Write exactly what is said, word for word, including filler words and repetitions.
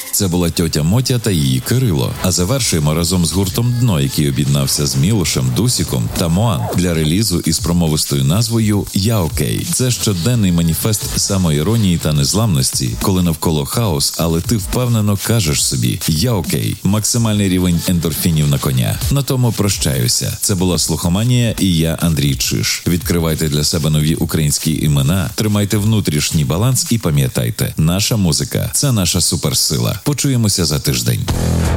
Це була тьотя Мотя та її Кирило. А завершуємо разом з гуртом «Дно», який об'єднався з Мілошем, Дусіком та Моан для релізу із промовистою назвою «Я окей». Це щоденний маніфест самоіронії та незламності, коли навколо хаос, але ти впевнено кажеш собі «Я окей». Максимальний рівень ендорфінів на коня. На тому прощаюся. Це була «Слухоманія» і я, Андрій Чиш. Відкривайте для себе нові українські імена, тримайте внутрішній баланс і пам'ятайте, наша музика – це наша суперсила. Почуємося за тиждень.